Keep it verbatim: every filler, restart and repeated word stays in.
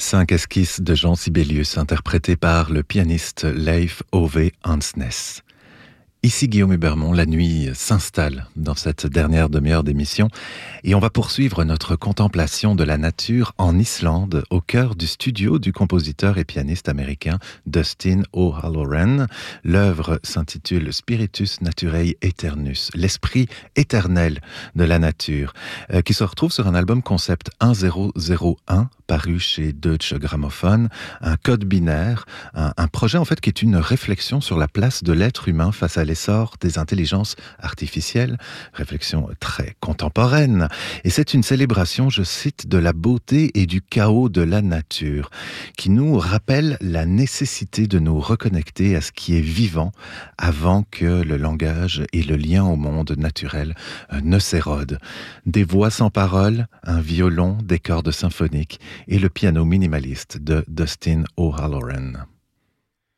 Cinq esquisses de Jean Sibelius, interprétées par le pianiste Leif Ove Andsnes. Ici Guillaume Hubermont, la nuit s'installe dans cette dernière demi-heure d'émission et on va poursuivre notre contemplation de la nature en Islande, au cœur du studio du compositeur et pianiste américain Dustin O'Halloran. L'œuvre s'intitule Spiritus Naturae Aeternus, l'esprit éternel de la nature, euh, qui se retrouve sur un album concept un zéro zéro un, paru chez Deutsche Grammophon, un code binaire, un, un projet en fait qui est une réflexion sur la place de l'être humain face à l'essor des intelligences artificielles, réflexion très contemporaine, et c'est une célébration, je cite, de la beauté et du chaos de la nature, qui nous rappelle la nécessité de nous reconnecter à ce qui est vivant avant que le langage et le lien au monde naturel ne s'érodent. Des voix sans parole, un violon, des cordes symphoniques et le piano minimaliste de Dustin O'Halloran.